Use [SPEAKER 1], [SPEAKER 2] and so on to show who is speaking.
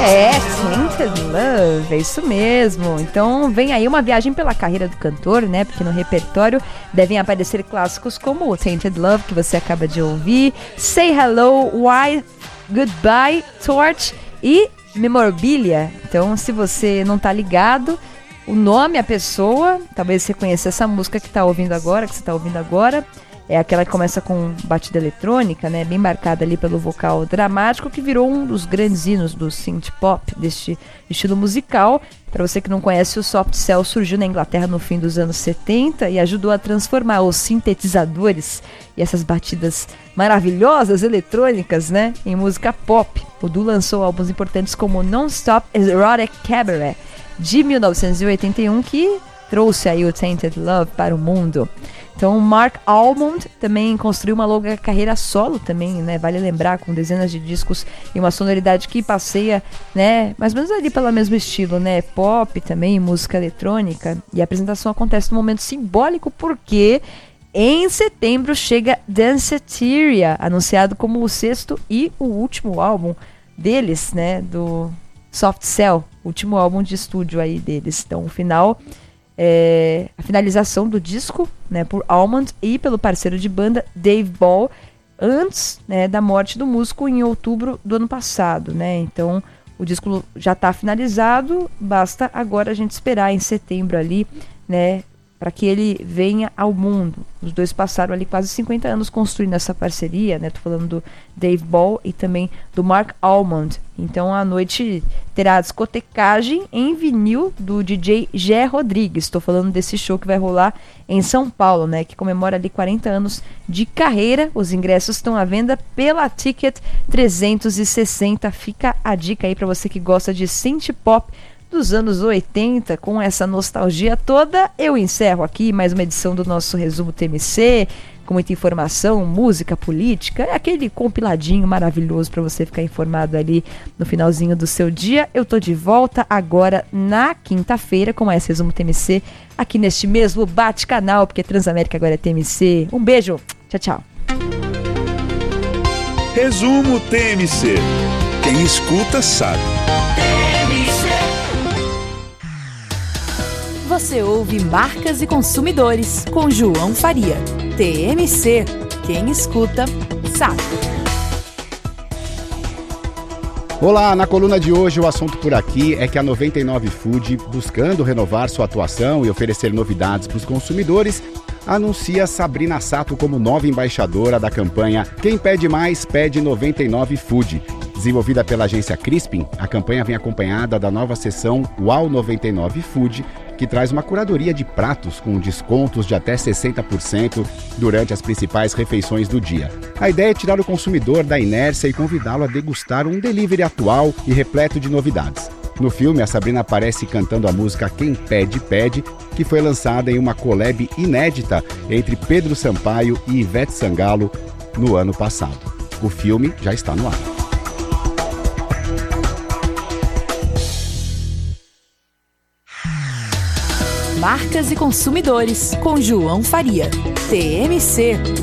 [SPEAKER 1] Tainted Love, é isso mesmo. Então vem aí uma viagem pela carreira do cantor, né? Porque no repertório devem aparecer clássicos como Tainted Love, que você acaba de ouvir, Say Hello, Why Goodbye, Torch e Memorabilia. Então, se você não tá ligado, o nome, a pessoa, talvez você conheça essa música que você tá ouvindo agora, é aquela que começa com batida eletrônica, né, bem marcada ali pelo vocal dramático, que virou um dos grandes hinos do synth pop, deste estilo musical. Para você que não conhece, o Soft Cell surgiu na Inglaterra no fim dos anos 70 e ajudou a transformar os sintetizadores e essas batidas maravilhosas eletrônicas, né, em música pop. O Du lançou álbuns importantes como Non-Stop Erotic Cabaret, de 1981, que trouxe aí o Tainted Love para o mundo. Então, Mark Almond também construiu uma longa carreira solo também, né? Vale lembrar, com dezenas de discos e uma sonoridade que passeia, né? Mais ou menos ali pelo mesmo estilo, né? Pop também, música eletrônica. E a apresentação acontece num momento simbólico porque em setembro chega Danceteria, anunciado como o sexto e o último álbum deles, né? Do Soft Cell, último álbum de estúdio aí deles. Então, o final... a finalização do disco, né, por Almond e pelo parceiro de banda Dave Ball, antes, né, da morte do músico em outubro do ano passado, né? Então o disco já está finalizado, basta agora a gente esperar em setembro ali, né, para que ele venha ao mundo. Os dois passaram ali quase 50 anos construindo essa parceria, né? Tô falando do Dave Ball e também do Mark Almond. Então a noite terá a discotecagem em vinil do DJ Gé Rodrigues. Estou falando desse show que vai rolar em São Paulo, né? Que comemora ali 40 anos de carreira. Os ingressos estão à venda pela Ticket 360. Fica a dica aí para você que gosta de synth pop dos anos 80, com essa nostalgia toda. Eu encerro aqui mais uma edição do nosso Resumo TMC, com muita informação, música, política, é aquele compiladinho maravilhoso para você ficar informado ali no finalzinho do seu dia. Eu tô de volta agora na quinta-feira com mais Resumo TMC, aqui neste mesmo Bate-Canal, porque Transamérica agora é TMC. Um beijo, tchau, tchau.
[SPEAKER 2] Resumo TMC. Quem escuta sabe.
[SPEAKER 3] Você ouve Marcas e Consumidores, com João Faria. TMC, quem escuta, sabe.
[SPEAKER 4] Olá, na coluna de hoje o assunto por aqui é que a 99 Food, buscando renovar sua atuação e oferecer novidades para os consumidores, anuncia Sabrina Sato como nova embaixadora da campanha Quem Pede Mais, Pede 99 Food. Desenvolvida pela agência Crispin, a campanha vem acompanhada da nova seção Uau 99 Food, que traz uma curadoria de pratos com descontos de até 60% durante as principais refeições do dia. A ideia é tirar o consumidor da inércia e convidá-lo a degustar um delivery atual e repleto de novidades. No filme, a Sabrina aparece cantando a música Quem Pede, Pede, que foi lançada em uma collab inédita entre Pedro Sampaio e Ivete Sangalo no ano passado. O filme já está no ar.
[SPEAKER 3] Marcas e Consumidores, com João Faria. TMC,